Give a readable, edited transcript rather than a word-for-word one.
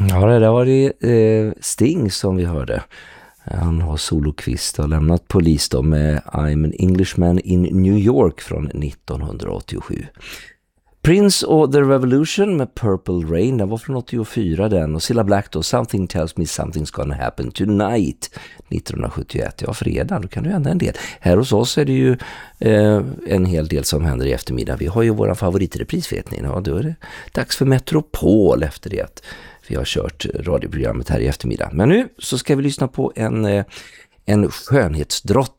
Ja, det där var det Sting som vi hörde. Han har solokvist och lämnat Polis då med I'm an Englishman in New York från 1987. Prince och The Revolution med Purple Rain, den var från 84 den. Och Cilla Black då, Something Tells Me Something's Gonna Happen Tonight 1971. Ja, fredag, då kan det hända en del. Här hos oss är det ju en hel del som händer i eftermiddag. Vi har ju våran favoritrepris, vet ni. Ja, då är det dags för Metropol efter det att vi har kört radioprogrammet här i eftermiddag. Men nu så ska vi lyssna på en skönhetsdrottning.